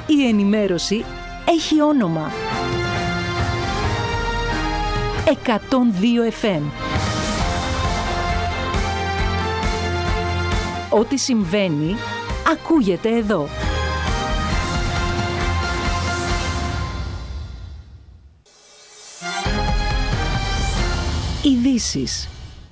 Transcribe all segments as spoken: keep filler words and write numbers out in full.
Η ενημέρωση έχει όνομα. εκατόν δύο εφ εμ. Ό,τι συμβαίνει, ακούγεται εδώ. Ειδήσεις.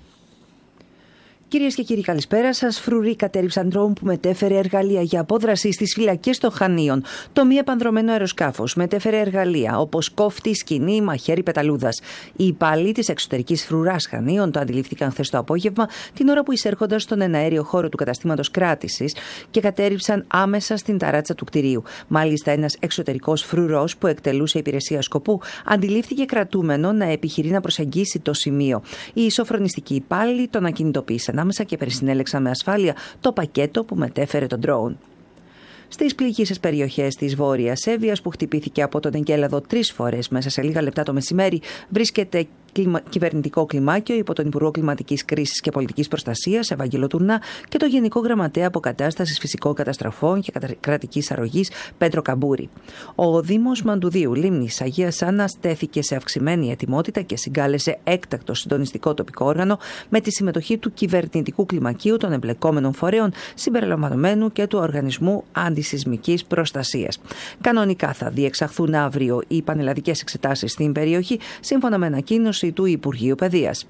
Κυρίες και κύριοι, καλησπέρα σας. Φρουροί κατέριψαν ντρόουν που μετέφερε εργαλεία για απόδραση στις φυλακές των Χανίων. Το μη επανδρωμένο αεροσκάφος μετέφερε εργαλεία όπως κόφτη, σκοινή, μαχαίρι, πεταλούδας. Οι υπάλληλοι της εξωτερικής φρουράς Χανίων το αντιλήφθηκαν χθες το απόγευμα, την ώρα που εισέρχονταν στον εναέριο χώρο του καταστήματος κράτησης και κατέριψαν άμεσα στην ταράτσα του κτηρίου. Μάλιστα, ένας εξωτερικός φρουρός που εκτελούσε υπηρεσία σκοπού αντιλήφθηκε κρατούμενο να επιχειρεί να προσεγγίσει το σημείο. Οι ισοφρονιστικοί υπάλληλοι τον ακινητοποίησαν άμεσα και περισυνέλεξαν με ασφάλεια το πακέτο που μετέφερε τον ντρόουν. Στις πληγείσες περιοχές της Βόρειας Σέβιας, που χτυπήθηκε από τον εγκέλαδο τρεις φορές μέσα σε λίγα λεπτά το μεσημέρι, βρίσκεται κυβερνητικό κλιμάκιο υπό τον Υπουργό Κλιματικής Κρίσης και Πολιτικής Προστασίας, Ευάγγελο Τουρνά, και το Γενικό Γραμματέα Αποκατάστασης Φυσικών Καταστροφών και Κρατικής Αρρωγής, Πέτρο Καμπούρη. Ο Δήμος Μαντουδίου Λίμνης Αγίας Άννας τέθηκε σε αυξημένη ετοιμότητα και συγκάλεσε έκτακτο συντονιστικό τοπικό όργανο με τη συμμετοχή του κυβερνητικού κλιμακίου, των εμπλεκόμενων φορέων συμπεριλαμβανομένου και του Οργανισμού Αντισυσμικής Προστασίας. Κανονικά θα διεξαχθούν αύριο οι πανελλαδικές εξετάσεις στην περιοχή, σύμφωνα με ανακοίνωση του Υπουργείου Παιδείας.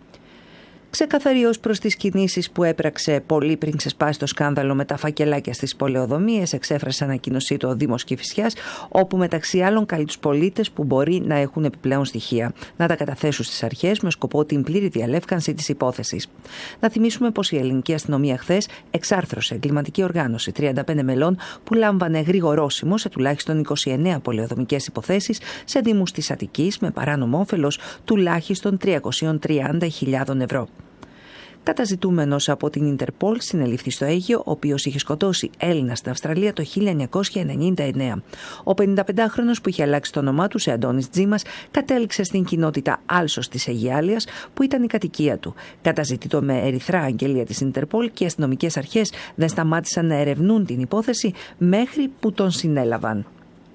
Ξεκαθαρή ως προς τις κινήσεις που έπραξε πολύ πριν ξεσπάσει το σκάνδαλο με τα φακελάκια στις πολεοδομίες, εξέφρασε ανακοίνωσή του ο Δήμος Κηφισιάς, όπου μεταξύ άλλων καλεί τους πολίτες που μπορεί να έχουν επιπλέον στοιχεία να τα καταθέσουν στις αρχές με σκοπό την πλήρη διαλεύκανση της υπόθεσης. Να θυμίσουμε πως η ελληνική αστυνομία χθες εξάρθρωσε εγκληματική οργάνωση τριάντα πέντε μελών που λάμβανε γρηγορόσημο σε τουλάχιστον είκοσι εννέα πολεοδομικές υποθέσεις σε δήμους της Αττικής με παράνομο όφελος τουλάχιστον τριακόσιες τριάντα χιλιάδες ευρώ. Καταζητούμενος από την Ιντερπολ συνελήφθη στο Αίγυο, ο οποίος είχε σκοτώσει Έλληνα στην Αυστραλία το χίλια εννιακόσια ενενήντα εννέα. Ο πενηνταπεντάχρονος, που είχε αλλάξει το όνομά του σε Αντώνης Τζίμας, κατέληξε στην κοινότητα Άλσος της Αιγιάλειας, που ήταν η κατοικία του. Καταζητείτο με ερυθρά αγγελία της Ιντερπολ και οι αστυνομικές αρχές δεν σταμάτησαν να ερευνούν την υπόθεση μέχρι που τον συνέλαβαν.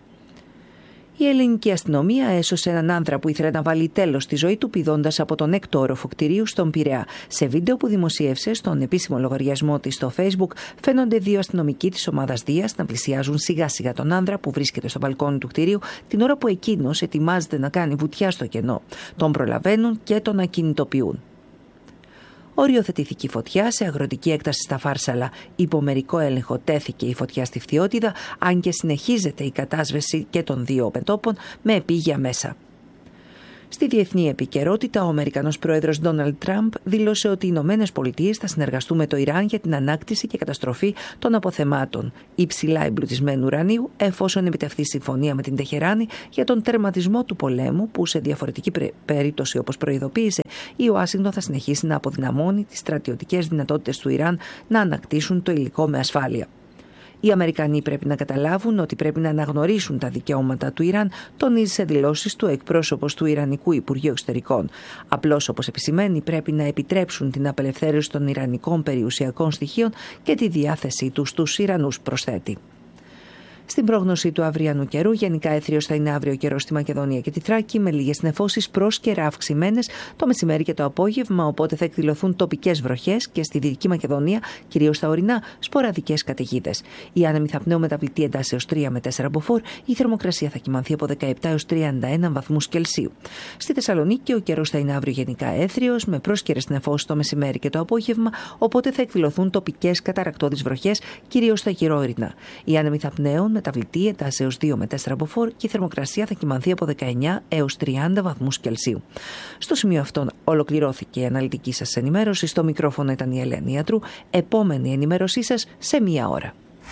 Η ελληνική αστυνομία έσωσε έναν άνδρα που ήθελε να βάλει τέλος στη ζωή του πηδώντας από τον έκτο όροφο κτηρίου στον Πειραιά. Σε βίντεο που δημοσίευσε στον επίσημο λογαριασμό της στο Facebook, φαίνονται δύο αστυνομικοί της ομάδας Δίας να πλησιάζουν σιγά σιγά τον άνδρα που βρίσκεται στο μπαλκόνι του κτηρίου, την ώρα που εκείνος ετοιμάζεται να κάνει βουτιά στο κενό. Τον προλαβαίνουν και τον ακινητοποιούν. Οριοθετήθηκε η φωτιά σε αγροτική έκταση στα Φάρσαλα. Υπό μερικό έλεγχο τέθηκε η φωτιά στη Φθιώτιδα, αν και συνεχίζεται η κατάσβεση και των δύο μετώπων με επίγεια μέσα. Στη διεθνή επικαιρότητα, ο Αμερικανός πρόεδρος Ντόναλντ Τραμπ δήλωσε ότι οι Ηνωμένες Πολιτείες θα συνεργαστούν με το Ιράν για την ανάκτηση και καταστροφή των αποθεμάτων υψηλά εμπλουτισμένου ουρανίου, εφόσον επιτευχθεί συμφωνία με την Τεχεράνη για τον τερματισμό του πολέμου, που σε διαφορετική περίπτωση, όπως προειδοποίησε, η Ουάσιγκτον θα συνεχίσει να αποδυναμώνει τις στρατιωτικές δυνατότητες του Ιράν να ανακτήσουν το υλικό με ασφάλεια. Οι Αμερικανοί πρέπει να καταλάβουν ότι πρέπει να αναγνωρίσουν τα δικαιώματα του Ιράν, τονίζει σε δηλώσεις του εκπρόσωπος του Ιρανικού Υπουργείου Εξωτερικών. Απλώς, όπως επισημαίνει, πρέπει να επιτρέψουν την απελευθέρωση των ιρανικών περιουσιακών στοιχείων και τη διάθεσή τους στους Ιρανούς, προσθέτει. Στην πρόγνωση του αυριανού καιρού, γενικά έθριος θα είναι αύριο καιρός στη Μακεδονία και τη Θράκη, με λίγες νεφώσεις πρόσκαιρα αυξημένες το μεσημέρι και το απόγευμα, οπότε θα εκδηλωθούν τοπικές βροχές και στη Δυτική Μακεδονία, κυρίως στα ορεινά, σποραδικές καταιγίδες. Οι άνεμοι θα πνέουν μεταβλητή εντάσσεως τρία με τέσσερα μποφόρ, η θερμοκρασία θα κυμανθεί από δεκαεπτά έως τριάντα ένα βαθμούς Κελσίου. Στη Θεσσαλονίκη ο καιρός θα είναι αύριο γενικά έθριος, με πρόσκαιρες νεφώσεις το μεσημέρι και το απόγευμα, οπότε θα εκδηλωθούν τοπικές καταρρακτώδεις βροχές, κυρίως στα γυρόωρινα. Οι άνεμοι θα πνέουν μεταβλητή εντάσσεως δύο με τέσσερα μποφόρ και η θερμοκρασία θα κυμανθεί από δεκαεννιά έως τριάντα βαθμούς Κελσίου. Στο σημείο αυτό ολοκληρώθηκε η αναλυτική σας ενημέρωση. Στο μικρόφωνο ήταν η Ελένη Ιατρού. Επόμενη ενημέρωσή σας σε μία ώρα.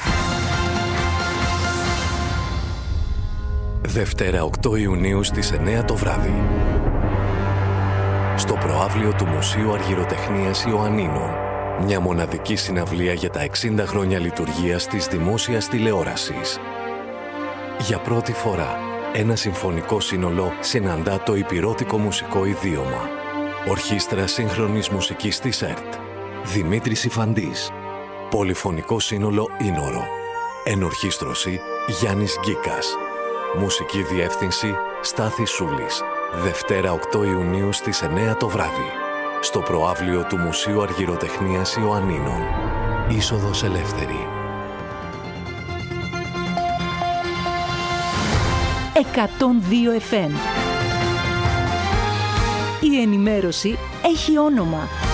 Δευτέρα οκτώ Ιουνίου στις εννέα το βράδυ. Στο προαύλιο του Μουσείου Αργυροτεχνίας Ιωαννίνων. Μια μοναδική συναυλία για τα εξήντα χρόνια λειτουργίας της δημόσιας τηλεόρασης. Για πρώτη φορά, ένα συμφωνικό σύνολο συναντά το υπηρώτικο μουσικό ιδίωμα. Ορχήστρα σύγχρονης μουσικής της ΕΡΤ. Δημήτρης Υφαντής. Πολυφωνικό σύνολο Ήνορο. Ενορχήστρωση Γιάννης Γκίκας. Μουσική διεύθυνση Στάθης Σούλης. Δευτέρα οκτώ Ιουνίου στις εννιά το βράδυ. Στο προαύλιο του Μουσείου Αργυροτεχνίας Ιωαννίνων. Είσοδος ελεύθερη. εκατόν δύο εφ εμ. Η ενημέρωση έχει όνομα.